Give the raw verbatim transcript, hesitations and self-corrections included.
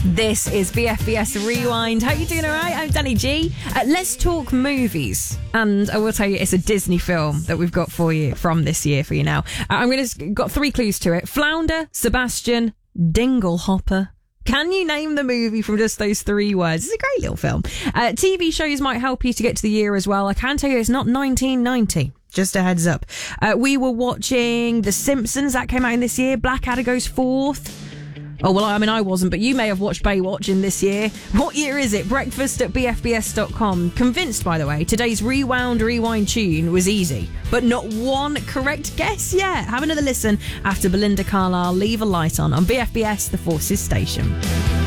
This is B F B S Rewind. How you doing, all right? I'm Danny G. Uh, let's talk movies. And I will tell you, it's a Disney film that we've got for you from this year for you now. Uh, I'm going to got three clues to it. Flounder, Sebastian, Dinglehopper. Can you name the movie from just those three words? It's a great little film. Uh, T V shows might help you to get to the year as well. I can tell you it's not nineteen ninety. Just a heads up. Uh, we were watching The Simpsons. That came out in this year. Blackadder goes fourth. Oh, well, I mean, I wasn't, but you may have watched Baywatch in this year. What year is it? Breakfast at b f b s dot com. Convinced, by the way, today's Rewound Rewind tune was easy, but not one correct guess yet. Have another listen after Belinda Carlisle, Leave a Light On, on B F B S, The Forces Station.